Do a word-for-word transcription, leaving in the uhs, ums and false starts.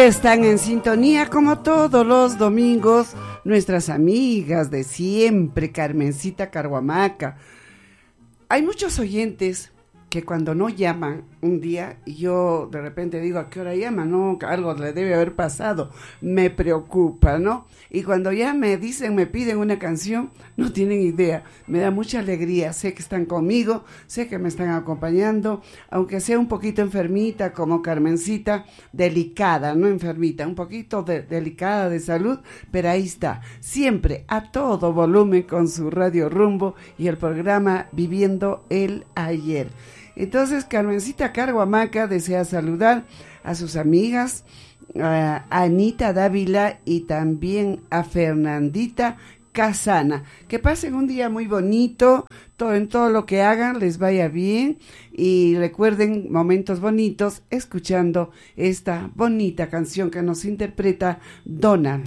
están en sintonía como todos los domingos nuestras amigas de siempre, Carmencita Carhuamaca. Hay muchos oyentes que cuando no llaman un día, y yo de repente digo, ¿a qué hora llaman? No, algo le debe haber pasado, me preocupa, ¿no? Y cuando ya me dicen, me piden una canción, no tienen idea, me da mucha alegría, sé que están conmigo, sé que me están acompañando, aunque sea un poquito enfermita como Carmencita, delicada, no enfermita, un poquito de, delicada de salud, pero ahí está, siempre a todo volumen con su Radio Rumbo y el programa Viviendo el Ayer. Entonces, Carmencita Carhuamaca desea saludar a sus amigas, a Anita Dávila y también a Fernandita Casana. Que pasen un día muy bonito, todo, en todo lo que hagan les vaya bien y recuerden momentos bonitos escuchando esta bonita canción que nos interpreta Donna.